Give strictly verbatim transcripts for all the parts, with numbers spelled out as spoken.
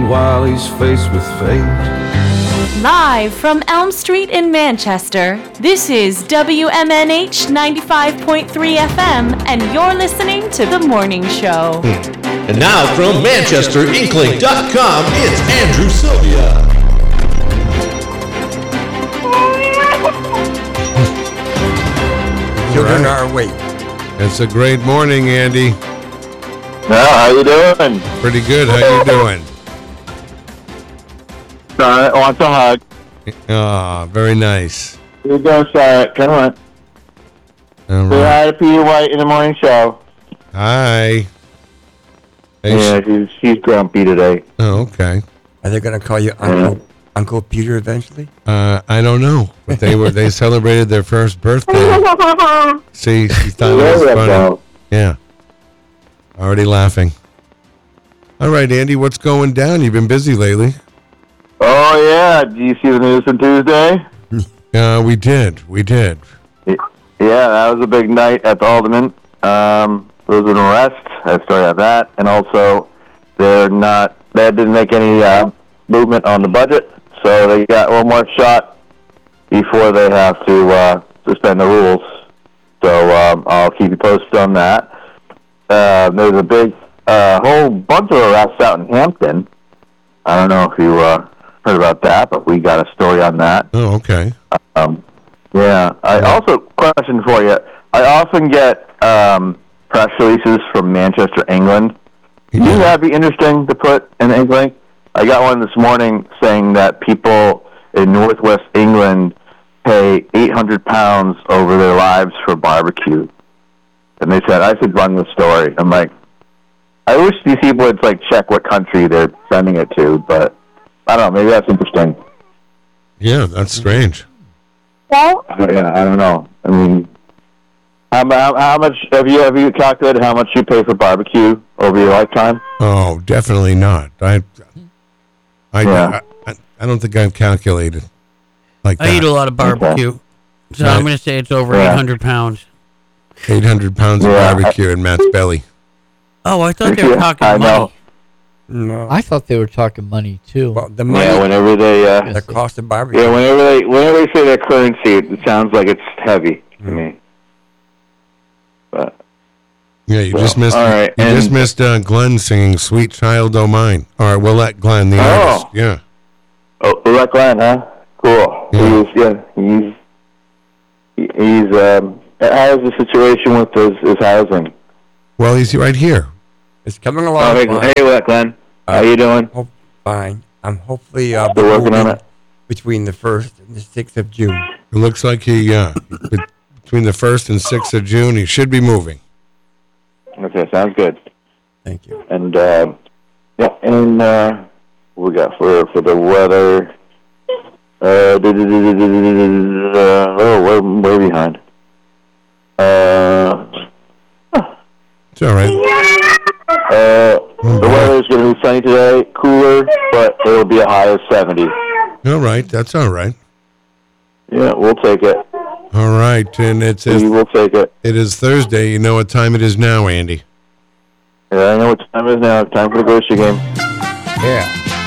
while he's faced with fate. Live from Elm Street in Manchester, this is W M N H ninety-five point three F M, and you're listening to The Morning Show. And now from Manchester Inkling dot com, it's Andrew Sylvia. Children are awake. It's a great morning, Andy. Well, how you doing? Pretty good. How you doing? Charlotte wants a hug. Ah, very nice. Here you go, Charlotte. Come on. All Say right. hi to Peter White in the morning show. Hi. Hey, Yeah, she's, she's grumpy today. Oh, okay. Are they going to call you Uncle Uncle Peter eventually? Uh, I don't know, but they were they celebrated their first birthday. See, she thought it There was we funny. go. Yeah. Already laughing. All right, Andy, what's going down? You've been busy lately. Oh, yeah. Do you see the news on Tuesday? Uh, we did. We did. Yeah, that was a big night at the Alderman. Um, there was an arrest. I started at that. And also, they're not, they didn't make any uh, movement on the budget. So they got one more shot before they have to uh, suspend the rules. So um, I'll keep you posted on that. Uh, there's a big, uh, whole bunch of arrests out in Hampton. I don't know if you uh, heard about that, but we got a story on that. Oh, okay. Um, yeah. I also, question for you. I often get um, press releases from Manchester, England. Do you Yeah. think that'd be interesting to put in England? I got one this morning saying that people in northwest England pay eight hundred pounds over their lives for barbecue. And they said I should run the story. I'm like, I wish these people would like check what country they're sending it to, but I don't know. Maybe that's interesting. Yeah, that's strange. Well, yeah, I don't know. I mean, how, how, how much have you have you calculated how much you pay for barbecue over your lifetime? Oh, definitely not. I, I, Yeah. I, I don't think I've calculated like I that. eat a lot of barbecue, so Right. I'm going to say it's over Yeah. eight hundred pounds. eight hundred pounds of Yeah. barbecue in Matt's belly. Oh, I thought they were Yeah, talking I know. money. No. I thought they were talking money too. Well, the money, Yeah, whenever they uh, the cost of barbecue. yeah, whenever they whenever they say their currency, it sounds like it's heavy to me. But Yeah, you Well, just missed. all right, You just and- missed uh, Glenn singing "Sweet Child O' Mine." All right, we'll let Glenn, the Oh. artist. Yeah. oh, we like Glenn, huh? Cool. Yeah. He's yeah, he's he- he's um. How's the situation with his, his housing? Well, he's right here. It's coming Oh, along hey, fine. hey, what, Glenn? How you doing? Hope fine. I'm hopefully uh, Still working on moving it? between the first and the sixth of June. It looks like he, uh, be- between the first and sixth of June, he should be moving. Okay, sounds good. Thank you. And uh, yeah, and uh, what we got for for the weather. Uh, oh, we're we're behind. Uh, It's all right. uh, the weather's going to be sunny today, cooler, but it'll be a high of seventy. All right, that's all right. Yeah, we'll take it. All right, and it's, We it's will take it. it is Thursday. You know what time it is now, Andy? Yeah, I know what time it is now. Time for the grocery game. Yeah.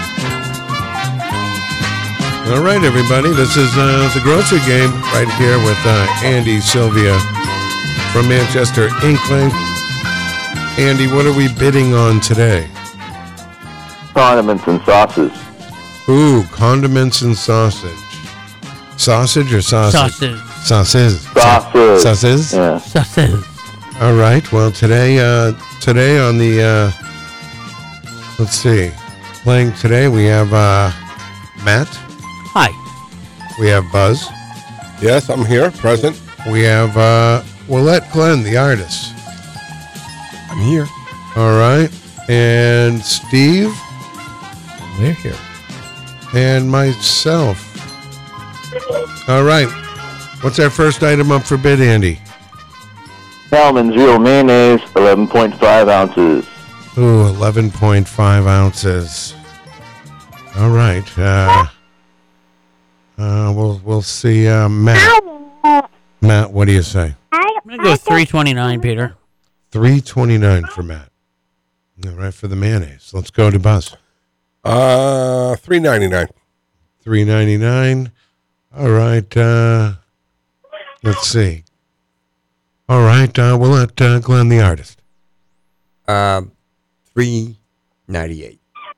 All right, everybody. This is uh, the grocery game right here with uh, Andy Sylvia from Manchester Inkling. Andy, what are we bidding on today? Condiments and sauces. Ooh, condiments and sausage. Sausage or sausage? Sausage. Sausage. Sauces. Sausage. Yeah. Sausage. All right. Well, today, uh, today on the, uh, let's see, playing today we have uh, Matt. Hi. We have Buzz. Yes, I'm here, present. We have uh, Willette Glenn, the artist. I'm here. All right. And Steve We're here. and myself. All right. What's our first item up for bid, Andy? Hellman's Real Mayonnaise, eleven point five ounces. Ooh, eleven point five ounces. All right. Uh, uh, we'll we'll see. Uh, Matt. Matt, what do you say? I'm going to go three twenty-nine, Peter. Three twenty nine for Matt. All right, for the mayonnaise. Let's go to Buzz. Uh, three ninety nine. three ninety-nine. All right. Uh, let's see. All right. Uh, we'll let uh, Glenn, the artist. Um, three ninety-eight.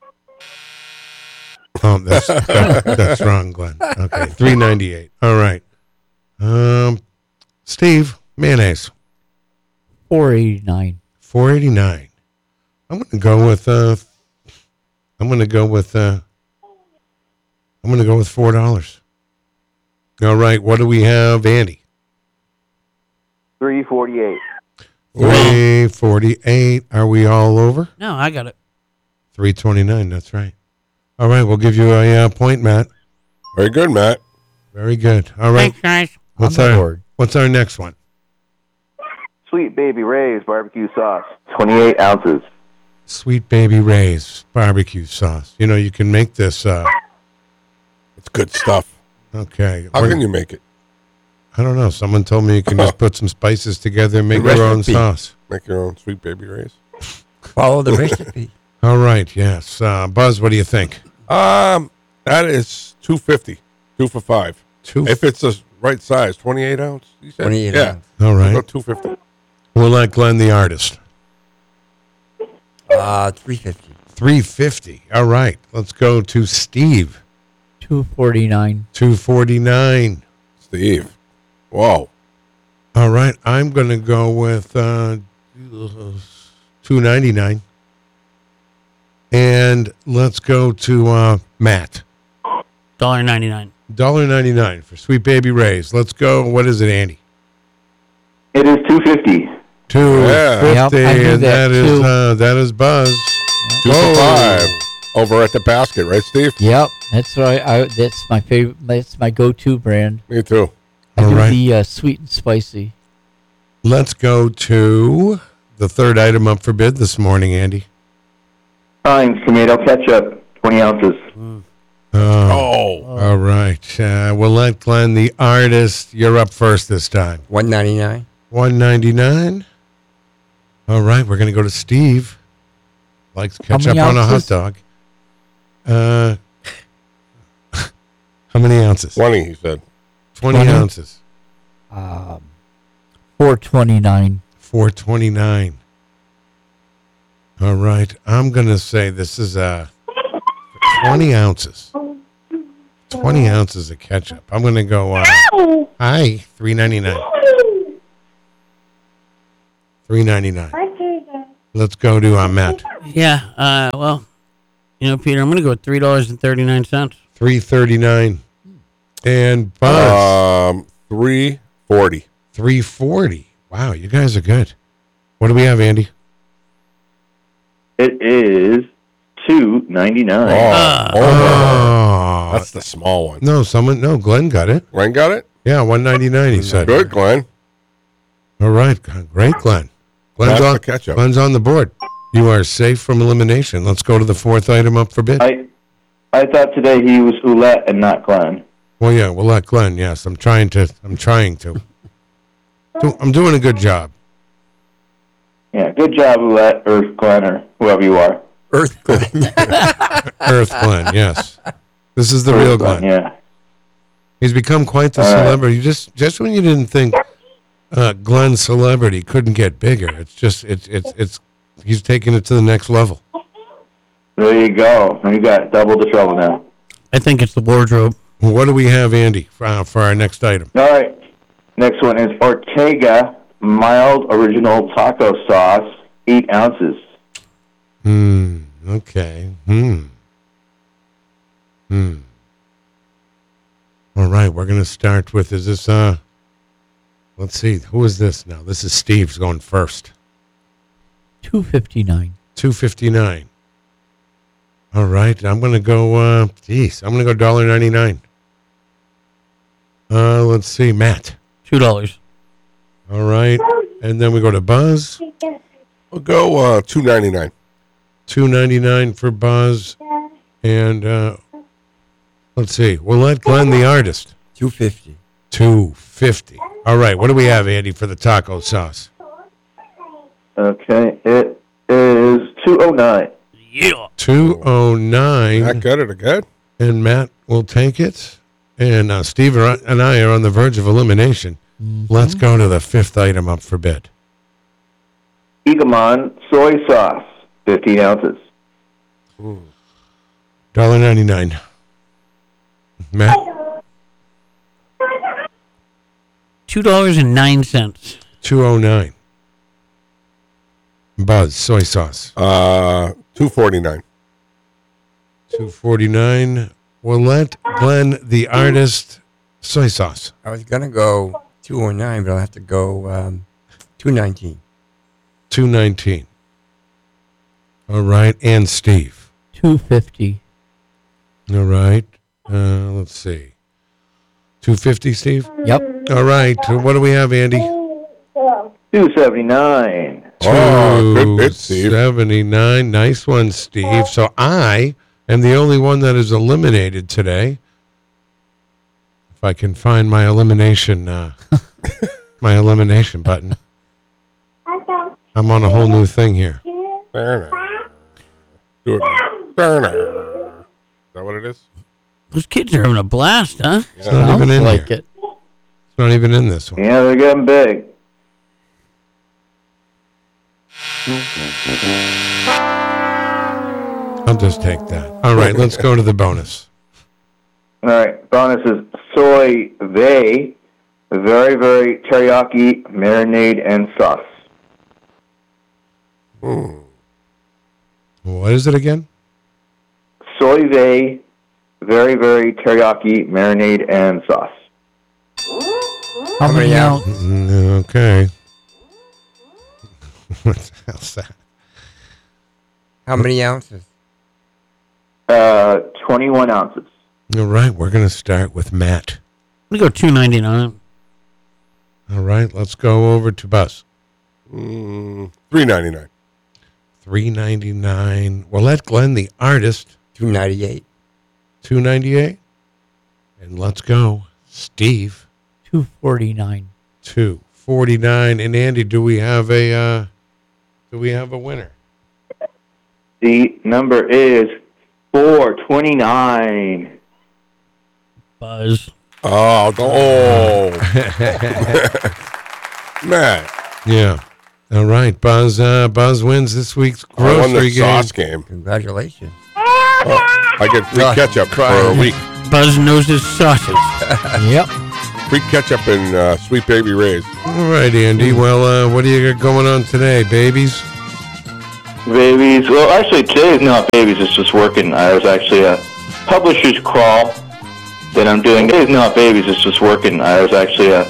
Oh, that's that, that's wrong, Glenn. Okay, three ninety-eight. All right. Um, Steve, mayonnaise. Four eighty nine. Four eighty-nine. I'm gonna go with. Uh, I'm gonna go with. Uh, I'm gonna go with four dollars. All right. What do we have, Andy? three forty-eight. Three forty-eight. Are we all over? No, I got it. Three twenty-nine. That's right. All right. We'll give you a uh, point, Matt. Very good, Matt. Very good. All right. Thanks, guys. What's I'm our bored. What's our next one? Sweet Baby Ray's barbecue sauce, twenty-eight ounces. Sweet Baby Ray's barbecue sauce. You know, you can make this. Uh, It's good stuff. okay. How What- can you make it? I don't know. Someone told me you can just put some spices together and make The your own recipe. sauce. Make your own Sweet Baby Ray's? Follow the recipe. All right. Yes. Uh, Buzz, what do you think? Um, that is two fifty. Two for five. Two. If it's the right size, twenty-eight ounce. You said? twenty-eight yeah. ounce. All We'll go right. two fifty. We'll let Glenn, the artist. Uh, three fifty. three fifty. All right. Let's go to Steve. Two forty nine. two forty-nine. Steve. Whoa. All right. I'm going to go with uh, two ninety-nine. And let's go to uh, Matt. Dollar ninety nine. one dollar ninety-nine for Sweet Baby Ray's. Let's go. What is it, Andy? It is two fifty. two Yeah. fifty. Yep, I knew and that that is too. uh, that is Buzz. Two Whoa. for five. Over at the basket, right, Steve? Yep, that's right. I, that's my favorite. That's my go-to brand. Me too. I All do right. the uh, sweet and spicy. Let's go to the third item up for bid this morning, Andy. Heinz tomato ketchup, twenty ounces. Uh, Oh. All right. Uh, we'll let Glenn, the artist, you're up first this time. one ninety-nine. one ninety-nine. All right. We're going to go to Steve. Likes How ketchup many on a hot ounces? dog. Uh, how many ounces? twenty, he said. twenty, twenty. ounces. Um, four twenty nine. four twenty-nine. All right. I'm going to say this is uh, twenty ounces. twenty ounces of ketchup. I'm going to go, uh, hi, three ninety-nine. three ninety-nine. Let's go to uh, Matt. Yeah. Uh. Well, you know, Peter, I'm gonna go with three dollars and thirty nine cents. three thirty-nine. And Buzz, Um, three forty. three forty. Wow, you guys are good. What do we have, Andy? It is two ninety-nine. Oh, Uh, over. Oh, That's the small one. no, someone, no, Glenn got it. Glenn got it? Yeah, one ninety-nine, he said. Good, Glenn. All right, great, Glenn. Glenn's That's on, the ketchup. Glenn's on the board. You are safe from elimination. Let's go to the fourth item up for bid. I I thought today he was Oulette and not Glenn. Well, yeah, we'll let Glenn. Yes, I'm trying to. I'm trying to. Do- I'm doing a good job. Yeah, good job, Oulette or Glenn or whoever you are. Earth Glenn. Earth Glenn. Yes, this is the real Glenn. Yeah. He's become quite the All right. celebrity. Just, just when you didn't think uh, Glenn's celebrity couldn't get bigger, it's just, it's, it's, it's. He's taking it to the next level. There you go. You got double the trouble now. I think it's the wardrobe. What do we have, Andy, for, uh, for our next item? All right. Next one is Ortega mild original taco sauce, eight ounces. Hmm. Okay. Hmm. Hmm. All right. We're gonna start with. Is this uh? Let's see. Who is this now? This is Steve's going first. Two fifty nine. Two fifty nine. All right. I'm gonna go. Uh. Geez. I'm gonna go dollar ninety nine. Uh. Let's see. Matt. Two dollars. All right. And then we go to Buzz. We'll go uh, two ninety-nine. Two ninety nine for Buzz. And uh. Let's see. We'll let Glenn, the artist. two fifty. Two fifty. All right. What do we have, Andy, for the taco sauce? Okay, it is two oh nine. Yeah. two oh nine. Not good or good? And Matt will take it. And uh, Steve and I are on the verge of elimination. Mm-hmm. Let's go to the fifth item up for bid. Egamon soy sauce, fifteen ounces. one dollar ninety-nine. Matt? two dollars and nine cents. two oh nine. Buzz, soy sauce. Uh, two forty-nine. two forty-nine. We'll let Glenn, the artist, soy sauce. I was going to go two oh nine, but I'll have to go um, two nineteen. two nineteen. All right. And Steve. two fifty. All right. Uh, let's see. two fifty, Steve? Yep. All right. So what do we have, Andy? two seventy-nine. Oh, good bid, Steve. seventy-nine. Nice one, Steve. So I am the only one that is eliminated today. If I can find my elimination, uh, my elimination button. I'm on a whole new thing here. Burner. Do it. Burner. Is that what it is? Those kids are having a blast, huh? It's not even in like here. it. It's not even in this one. Yeah, they're getting big. I'll just take that. All right, let's go to the bonus. All right, bonus is soy vey, very, very teriyaki marinade and sauce. Mm. What is it again? Soy vey, very, very teriyaki marinade and sauce. How many out? ounces? Mm, okay. What the hell's that? How many ounces? Uh, twenty-one ounces. All right, we're going to start with Matt. We go two ninety-nine. All right, let's go over to Buzz. Mm, three ninety-nine. three ninety-nine. We'll let Glenn, the artist, two ninety-eight. two ninety-eight. And let's go, Steve. two forty-nine. two forty-nine. And Andy, do we have a uh, do we have a winner? The number is four twenty-nine. Buzz. Oh, oh. Matt. Yeah. All right, Buzz. Uh, Buzz wins this week's I won grocery the game. sauce game. Congratulations. Oh, I get free Oh, ketchup crying. for a week. Buzz knows his sausage. Yep. Free ketchup and uh, Sweet Baby Ray's. All right, Andy. Well, uh, what do you got going on today, babies? Babies. Well, actually, today is not babies. It's just working. I was actually a publisher's crawl that I'm doing. Today is not babies. It's just working. I was actually a